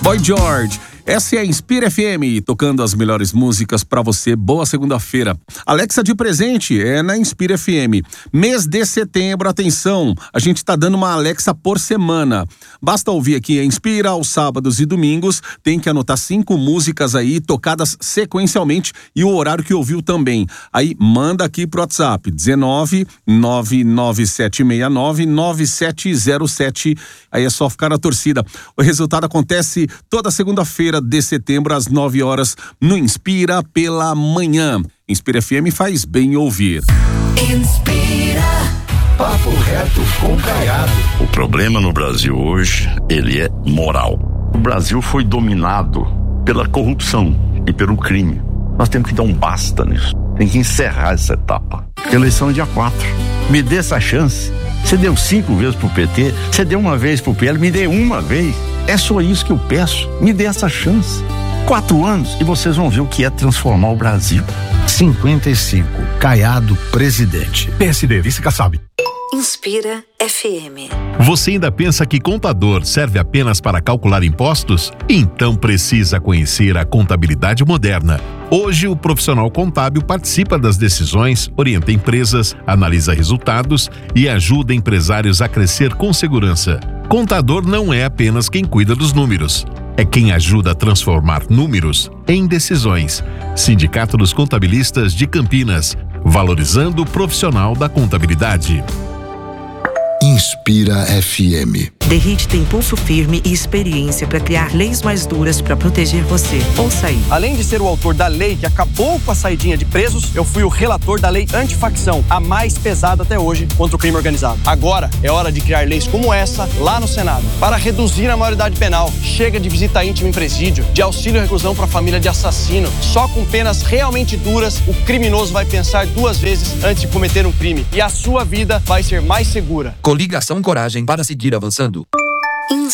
Boy George, essa é a Inspira FM, tocando as melhores músicas pra você. Boa segunda-feira. Alexa de presente é na Inspira FM. Mês de setembro, atenção, a gente tá dando uma Alexa por semana. Basta ouvir aqui a Inspira aos sábados e domingos, tem que anotar 5 músicas aí, tocadas sequencialmente e o horário que ouviu também. Aí manda aqui pro WhatsApp, 19 99769 9707. Aí é só ficar na torcida. O resultado acontece toda segunda-feira de setembro às 9 horas no Inspira pela manhã. Inspira FM faz bem ouvir. Inspira. Papo reto com Caiado. O problema no Brasil hoje, ele é moral. O Brasil foi dominado pela corrupção e pelo crime. Nós temos que dar um basta nisso. Tem que encerrar essa etapa. A eleição é dia 4. Me dê essa chance. Você deu 5 vezes pro PT, você deu uma vez pro PL, me dê uma vez. É só isso que eu peço. Me dê essa chance. 4 anos e vocês vão ver o que é transformar o Brasil. 55. Caiado, presidente. PSD, vice Kassab. Inspira FM. Você ainda pensa que contador serve apenas para calcular impostos? Então precisa conhecer a contabilidade moderna. Hoje, o profissional contábil participa das decisões, orienta empresas, analisa resultados e ajuda empresários a crescer com segurança. Contador não é apenas quem cuida dos números. É quem ajuda a transformar números em decisões. Sindicato dos Contabilistas de Campinas, valorizando o profissional da contabilidade. Inspira FM. Derrite tem pulso firme e experiência para criar leis mais duras para proteger você. Ouça aí. Além de ser o autor da lei que acabou com a saidinha de presos, eu fui o relator da lei antifacção, a mais pesada até hoje contra o crime organizado. Agora é hora de criar leis como essa lá no Senado. Para reduzir a maioridade penal, chega de visita íntima em presídio, de auxílio e reclusão para família de assassino. Só com penas realmente duras, o criminoso vai pensar 2 vezes antes de cometer um crime. E a sua vida vai ser mais segura. Coligação Coragem para seguir avançando.